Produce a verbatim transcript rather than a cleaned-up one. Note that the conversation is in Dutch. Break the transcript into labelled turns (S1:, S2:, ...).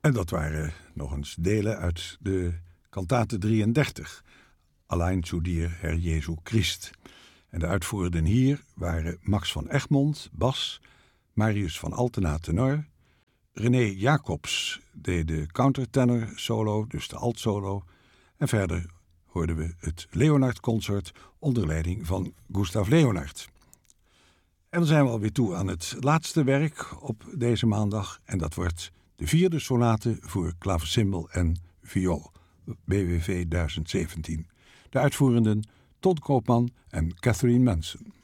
S1: En dat waren nog eens delen uit de kantate drieëndertig, Allein zu dir, Herr Jesu Christ. En de uitvoerenden hier waren Max van Egmond, bas, Marius van Altena, tenor, René Jacobs deed de countertenor solo, dus de altsolo. En verder hoorden we het Leonard Consort onder leiding van Gustav Leonard. En dan zijn we alweer toe aan het laatste werk op deze maandag. En dat wordt de vierde sonate voor klaversymbal en viool, B W V duizend zeventien. De uitvoerenden Ton Koopman en Catherine Manson.